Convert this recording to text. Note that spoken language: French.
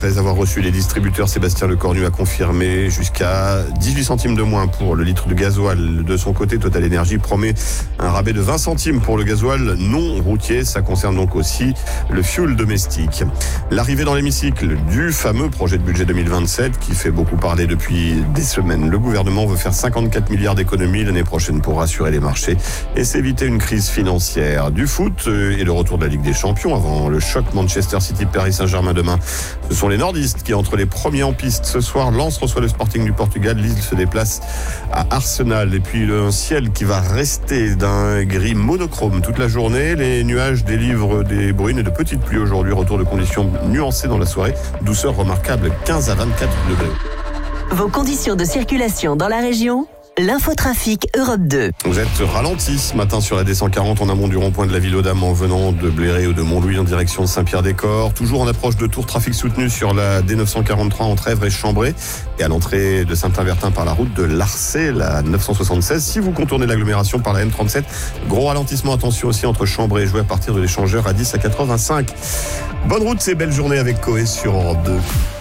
Après avoir reçu les distributeurs, Sébastien Lecornu a confirmé jusqu'à 18 centimes de moins pour le litre de gasoil. De son côté, Total Energy promet un rabais de 20 centimes pour le gasoil non routier. Ça concerne donc aussi le fioul domestique. L'arrivée dans l'hémicycle du fameux projet de budget 2027 qui fait beaucoup parler depuis des semaines. Le gouvernement veut faire 54 milliards d'économies l'année prochaine pour rassurer les marchés et s'éviter une crise financière. Du foot et le retour de la Ligue des Champions avant le choc Manchester City-Paris Saint-Germain demain. Ce sont les nordistes qui entrent les premiers en piste. Ce soir, Lens reçoit le Sporting du Portugal. Lille se déplace à Arsenal. Et puis un ciel qui va rester d'un gris monochrome toute la journée. Les nuages délivrent des bruines et de petites pluies aujourd'hui. Retour de conditions nuancées dans la soirée. Douceur remarquable, 15 à 24 degrés. Vos conditions de circulation dans la région ? L'infotrafic Europe 2. Vous êtes ralenti ce matin sur la D140 en amont du rond-point de la ville aux Dames en venant de Bléré ou de Montlouis en direction de Saint-Pierre-des-Corps. Toujours en approche de Tours, trafic soutenu sur la D943 entre Èvres et Chambray et à l'entrée de Saint-Avertin par la route de Larcé, la 976. Si vous contournez l'agglomération par la M37, gros ralentissement, attention aussi entre Chambray et Joué à partir de l'échangeur à 10 à 85. Bonne route, c'est belle journée avec Coé sur Europe 2.